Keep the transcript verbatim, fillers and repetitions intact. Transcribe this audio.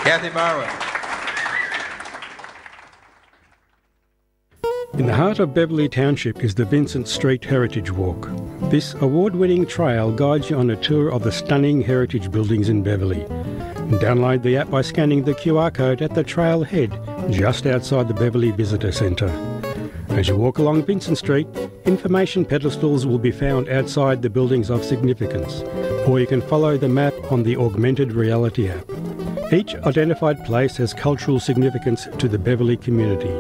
Kathy Barwood. In the heart of Beverley Township is the Vincent Street Heritage Walk. This award-winning trail guides you on a tour of the stunning heritage buildings in Beverley. Download the app by scanning the Q R code at the trailhead just outside the Beverley Visitor Centre. As you walk along Vincent Street, information pedestals will be found outside the buildings of significance, or you can follow the map on the Augmented Reality app. Each identified place has cultural significance to the Beverley community.